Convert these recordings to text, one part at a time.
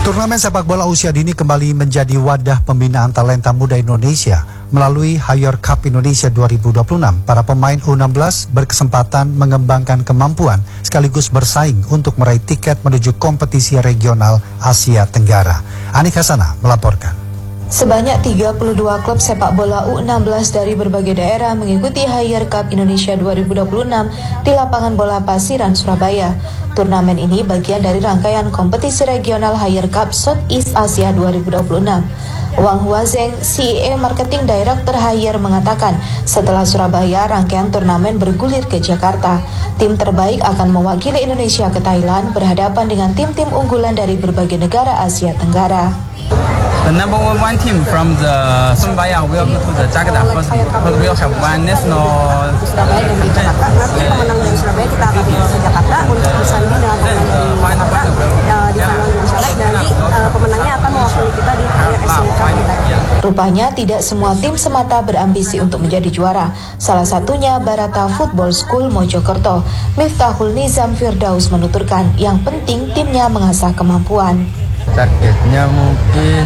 Turnamen sepak bola usia dini kembali menjadi wadah pembinaan talenta muda Indonesia. Melalui Hayor Cup Indonesia 2026, para pemain U16 berkesempatan mengembangkan kemampuan sekaligus bersaing untuk meraih tiket menuju kompetisi regional Asia Tenggara. Anik Hasanah melaporkan. Sebanyak 32 klub sepak bola U16 dari berbagai daerah mengikuti Hayor Cup Indonesia 2026 di lapangan bola Pasiran, Surabaya. Turnamen ini bagian dari rangkaian kompetisi regional Hayor Cup Southeast Asia 2026. Wang Huazeng, CEO Marketing Director Hayor mengatakan, setelah Surabaya, rangkaian turnamen bergulir ke Jakarta. Tim terbaik akan mewakili Indonesia ke Thailand berhadapan dengan tim-tim unggulan dari berbagai negara Asia Tenggara. The number one team from the Surabaya will go to the Jakarta first. We will have one national. Surabaya dan di Jakarta. Nanti pemenang dari Surabaya kita akan bawa ke Jakarta untuk bersanding dengan pemenang di Jakarta di final Indonesia. Nanti pemenangnya akan mewakili kita di Hayor Asian Cup. Rupanya tidak semua tim semata berambisi untuk menjadi juara. Salah satunya Barata Football School Mojokerto. Miftahul Nizam Firdaus menuturkan, yang penting timnya mengasah kemampuan. Targetnya mungkin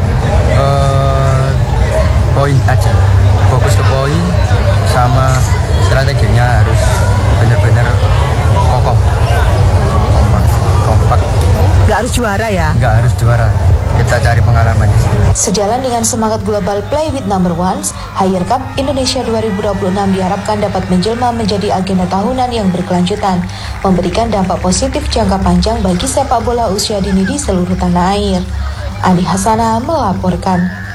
poin aja, fokus ke poin, sama strateginya harus benar-benar kokoh, kompak. Gak harus juara ya? Gak harus juara, kita cari pengalaman. Sejalan dengan semangat global Play with Number Ones, Hayor Cup Indonesia 2026 diharapkan dapat menjelma menjadi agenda tahunan yang berkelanjutan, memberikan dampak positif jangka panjang bagi sepak bola usia dini di seluruh tanah air. Anik Hasanah melaporkan.